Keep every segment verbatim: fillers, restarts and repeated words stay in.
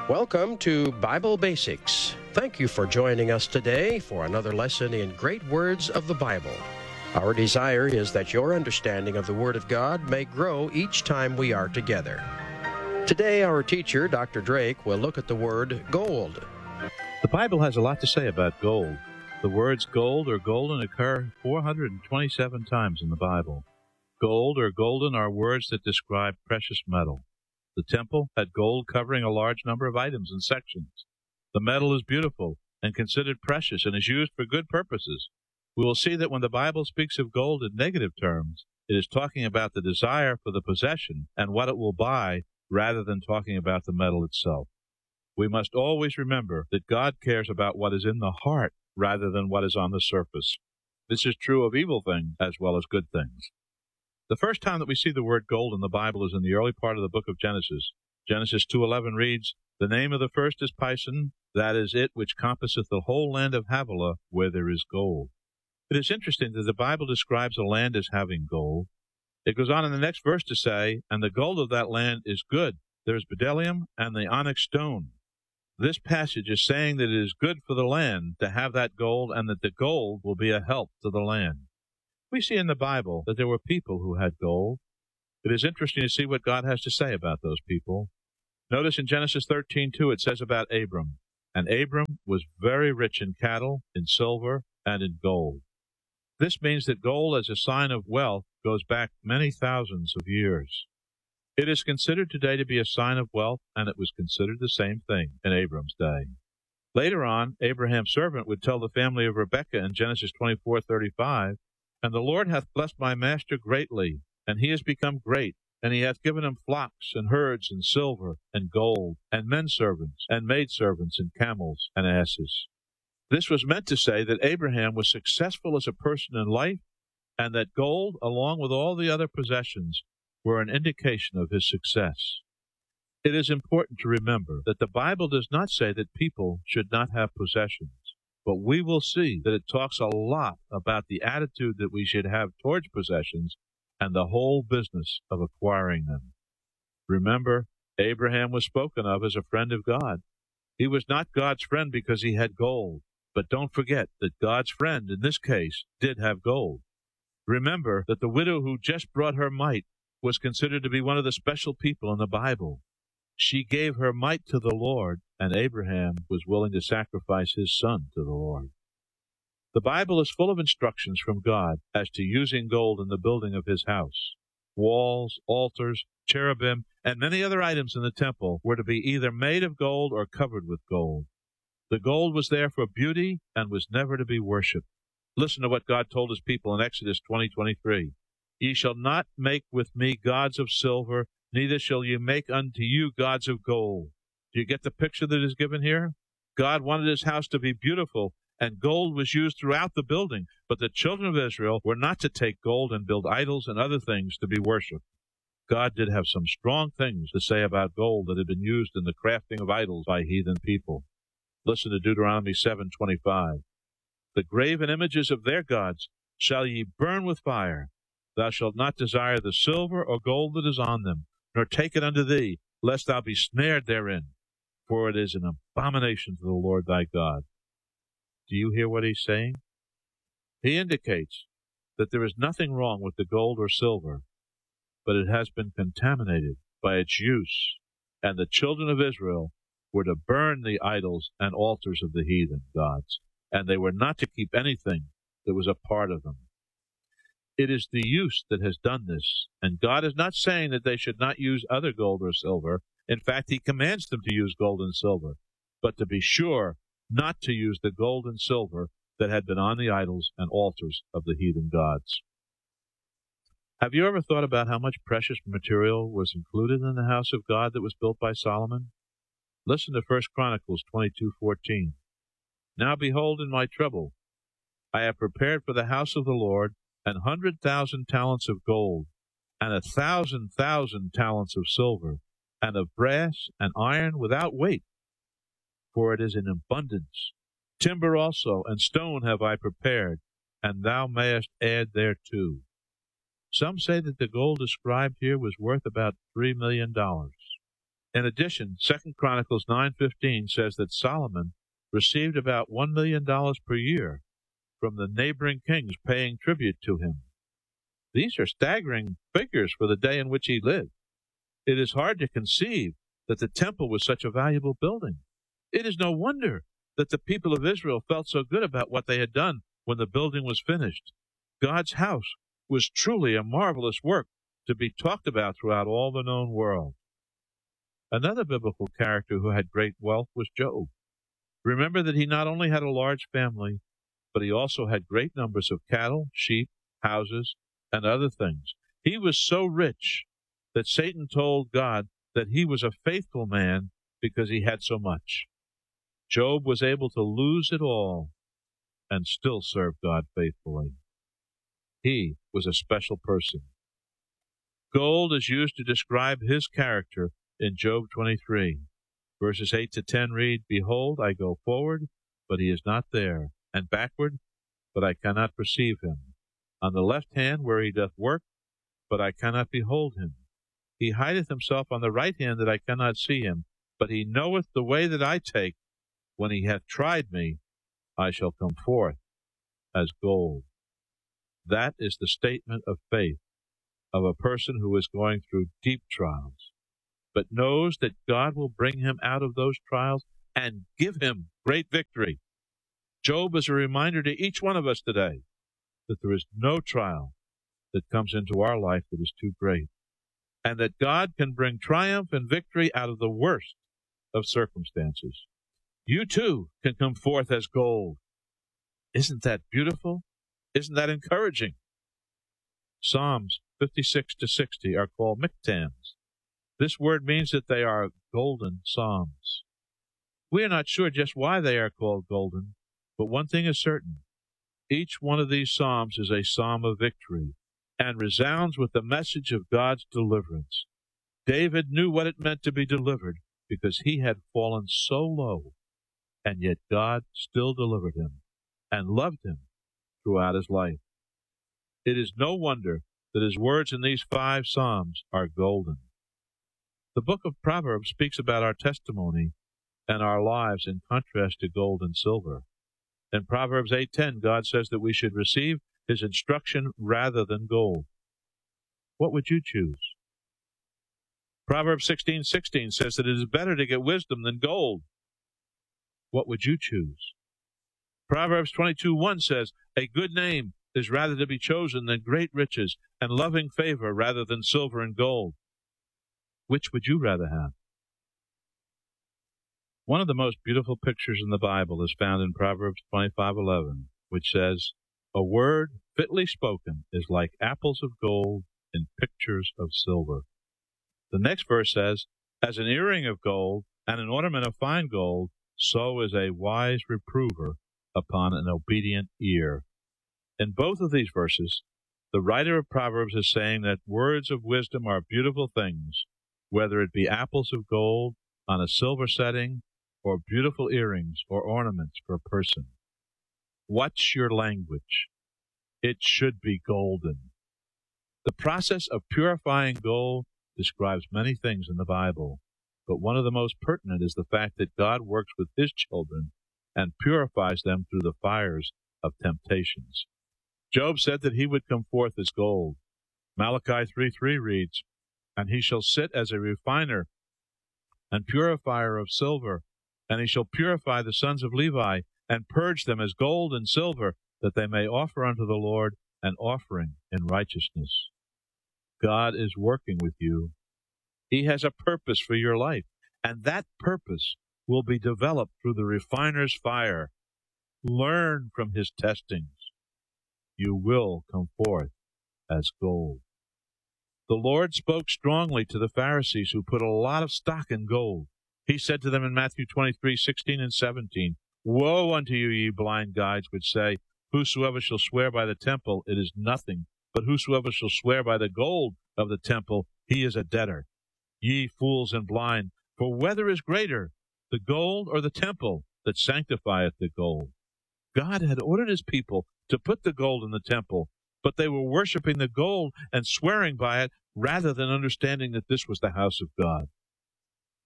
Welcome to Bible Basics. Thank you for joining us today for another lesson in great words of the Bible. Our desire is that your understanding of the Word of God may grow each time we are together. Today, our teacher, Doctor Drake, will look at the word gold. The Bible has a lot to say about gold. The words gold or golden occur four hundred twenty-seven times in the Bible. Gold or golden are words that describe precious metal. The temple had gold covering a large number of items and sections. The metal is beautiful and considered precious and is used for good purposes. We will see that when the Bible speaks of gold in negative terms, it is talking about the desire for the possession and what it will buy rather than talking about the metal itself. We must always remember that God cares about what is in the heart rather than what is on the surface. This is true of evil things as well as good things. The first time that we see the word gold in the Bible is in the early part of the book of Genesis. Genesis two eleven reads, "The name of the first is Pison, that is it which compasseth the whole land of Havilah, where there is gold." It is interesting that the Bible describes a land as having gold. It goes on in the next verse to say, "And the gold of that land is good. There is bdellium and the onyx stone." This passage is saying that it is good for the land to have that gold and that the gold will be a help to the land. We see in the Bible that there were people who had gold. It is interesting to see what God has to say about those people. Notice in Genesis thirteen two it says about Abram, "And Abram was very rich in cattle, in silver, and in gold." This means that gold as a sign of wealth goes back many thousands of years. It is considered today to be a sign of wealth, and it was considered the same thing in Abram's day. Later on, Abraham's servant would tell the family of Rebekah in Genesis twenty-four thirty-five, "And the Lord hath blessed my master greatly, and he is become great, and he hath given him flocks and herds and silver and gold, and men servants and maidservants and camels and asses." This was meant to say that Abraham was successful as a person in life, and that gold, along with all the other possessions, were an indication of his success. It is important to remember that the Bible does not say that people should not have possessions. But we will see that it talks a lot about the attitude that we should have towards possessions and the whole business of acquiring them. Remember, Abraham was spoken of as a friend of God. He was not God's friend because he had gold, but don't forget that God's friend in this case did have gold. Remember that the widow who just brought her mite was considered to be one of the special people in the Bible. She gave her mite to the Lord, and Abraham was willing to sacrifice his son to the Lord. The Bible is full of instructions from God as to using gold in the building of his house. Walls, altars, cherubim, and many other items in the temple were to be either made of gold or covered with gold. The gold was there for beauty and was never to be worshipped. Listen to what God told his people in Exodus twenty twenty-three. "Ye shall not make with me gods of silver, neither shall ye make unto you gods of gold." Do you get the picture that is given here? God wanted his house to be beautiful, and gold was used throughout the building, but the children of Israel were not to take gold and build idols and other things to be worshipped. God did have some strong things to say about gold that had been used in the crafting of idols by heathen people. Listen to Deuteronomy seven twenty-five. "The graven images of their gods shall ye burn with fire. Thou shalt not desire the silver or gold that is on them, nor take it unto thee, lest thou be snared therein. For it is an abomination to the Lord thy God." Do you hear what he's saying? He indicates that there is nothing wrong with the gold or silver, but it has been contaminated by its use, and the children of Israel were to burn the idols and altars of the heathen gods, and they were not to keep anything that was a part of them. It is the use that has done this, and God is not saying that they should not use other gold or silver. In fact, he commands them to use gold and silver, but to be sure not to use the gold and silver that had been on the idols and altars of the heathen gods. Have you ever thought about how much precious material was included in the house of God that was built by Solomon? Listen to First Chronicles twenty-two fourteen. "Now behold, in my trouble, I have prepared for the house of the Lord an hundred thousand talents of gold, and a thousand thousand talents of silver, and of brass and iron without weight, for it is in abundance. Timber also and stone have I prepared, and thou mayest add thereto." Some say that the gold described here was worth about three million dollars. In addition, Second Chronicles nine fifteen says that Solomon received about one million dollars per year from the neighboring kings paying tribute to him. These are staggering figures for the day in which he lived. It is hard to conceive that the temple was such a valuable building. It is no wonder that the people of Israel felt so good about what they had done when the building was finished. God's house was truly a marvelous work to be talked about throughout all the known world. Another biblical character who had great wealth was Job. Remember that he not only had a large family, but he also had great numbers of cattle, sheep, houses, and other things. He was so rich that Satan told God that he was a faithful man because he had so much. Job was able to lose it all and still serve God faithfully. He was a special person. Gold is used to describe his character in Job twenty-three. Verses eight to ten read, Behold, I go forward, but he is not there, and backward, but I cannot perceive him. On the left hand where he doth work, but I cannot behold him. He hideth himself on the right hand that I cannot see him, but he knoweth the way that I take. When he hath tried me, I shall come forth as gold. That is the statement of faith of a person who is going through deep trials, but knows that God will bring him out of those trials and give him great victory. Job is a reminder to each one of us today that there is no trial that comes into our life that is too great, and that God can bring triumph and victory out of the worst of circumstances. You too can come forth as gold. Isn't that beautiful? Isn't that encouraging? Psalms fifty-six to sixty are called miktams. This word means that they are golden psalms. We are not sure just why they are called golden, but one thing is certain. Each one of these psalms is a psalm of victory and resounds with the message of God's deliverance. David knew what it meant to be delivered because he had fallen so low, and yet God still delivered him and loved him throughout his life. It is no wonder that his words in these five psalms are golden. The book of Proverbs speaks about our testimony and our lives in contrast to gold and silver. In Proverbs eight ten, God says that we should receive his instruction rather than gold. What would you choose? Proverbs sixteen sixteen says that it is better to get wisdom than gold. What would you choose? Proverbs twenty-two one says, A good name is rather to be chosen than great riches, and loving favor rather than silver and gold. Which would you rather have? One of the most beautiful pictures in the Bible is found in Proverbs twenty-five eleven, which says, A word fitly spoken is like apples of gold in pictures of silver. The next verse says, As an earring of gold and an ornament of fine gold, so is a wise reprover upon an obedient ear. In both of these verses, the writer of Proverbs is saying that words of wisdom are beautiful things, whether it be apples of gold on a silver setting or beautiful earrings or ornaments for a person. What's your language? It should be golden. The process of purifying gold describes many things in the Bible, but one of the most pertinent is the fact that God works with his children and purifies them through the fires of temptations. Job said that he would come forth as gold. Malachi three three reads, And he shall sit as a refiner and purifier of silver, and he shall purify the sons of Levi, and purge them as gold and silver, that they may offer unto the Lord an offering in righteousness. God is working with you. He has a purpose for your life, and that purpose will be developed through the refiner's fire. Learn from his testings. You will come forth as gold. The Lord spoke strongly to the Pharisees who put a lot of stock in gold. He said to them in Matthew twenty-three sixteen and seventeen, Woe unto you, ye blind guides, which say, Whosoever shall swear by the temple, it is nothing, but whosoever shall swear by the gold of the temple, he is a debtor. Ye fools and blind, for whether is greater, the gold or the temple that sanctifieth the gold? God had ordered his people to put the gold in the temple, but they were worshiping the gold and swearing by it rather than understanding that this was the house of God.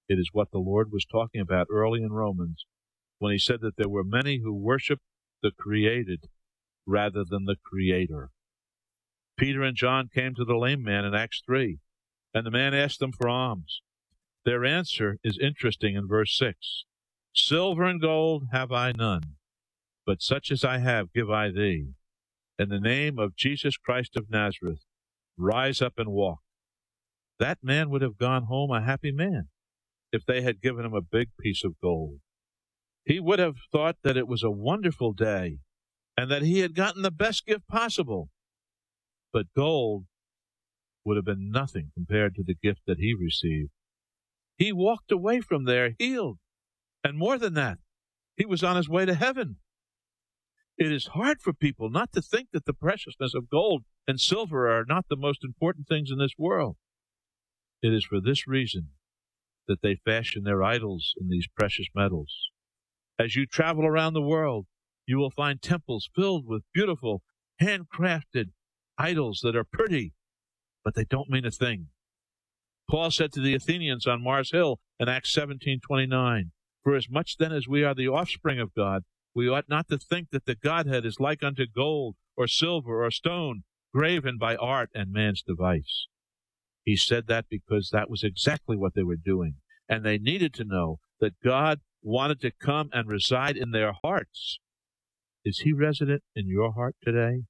It is what the Lord was talking about early in Romans when he said that there were many who worship the created rather than the Creator. Peter and John came to the lame man in Acts three, and the man asked them for alms. Their answer is interesting in verse six. Silver and gold have I none, but such as I have give I thee. In the name of Jesus Christ of Nazareth, rise up and walk. That man would have gone home a happy man if they had given him a big piece of gold. He would have thought that it was a wonderful day and that he had gotten the best gift possible. But gold would have been nothing compared to the gift that he received. He walked away from there healed. And more than that, he was on his way to heaven. It is hard for people not to think that the preciousness of gold and silver are not the most important things in this world. It is for this reason that they fashion their idols in these precious metals. As you travel around the world, you will find temples filled with beautiful, handcrafted idols that are pretty, but they don't mean a thing. Paul said to the Athenians on Mars Hill in Acts seventeen twenty-nine, For as much then as we are the offspring of God, we ought not to think that the Godhead is like unto gold or silver or stone, graven by art and man's device. He said that because that was exactly what they were doing, and they needed to know that God wanted to come and reside in their hearts. Is he resident in your heart today?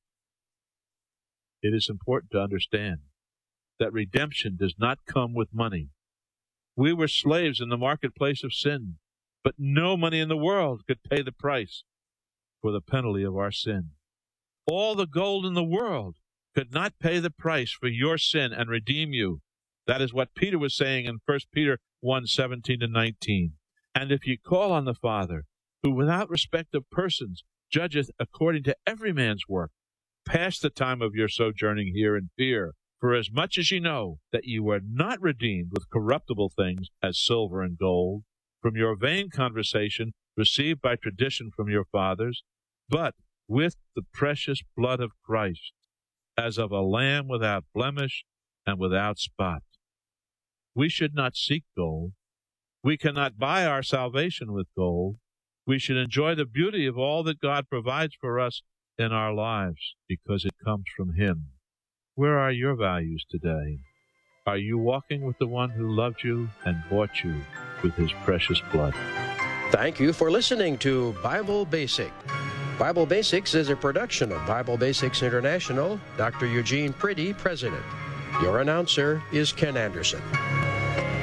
It is important to understand that redemption does not come with money. We were slaves in the marketplace of sin, but no money in the world could pay the price for the penalty of our sin. All the gold in the world could not pay the price for your sin and redeem you. That is what Peter was saying in First Peter one, seventeen to nineteen. And if ye call on the Father, who without respect of persons judgeth according to every man's work, pass the time of your sojourning here in fear, for as much as ye know that ye were not redeemed with corruptible things as silver and gold, from your vain conversation received by tradition from your fathers, but with the precious blood of Christ, as of a lamb without blemish and without spot. We should not seek gold. We cannot buy our salvation with gold. We should enjoy the beauty of all that God provides for us in our lives because it comes from Him. Where are your values today? Are you walking with the one who loved you and bought you with His precious blood? Thank you for listening to Bible Basic. Bible Basics is a production of Bible Basics International. Doctor Eugene Priddy, President. Your announcer is Ken Anderson.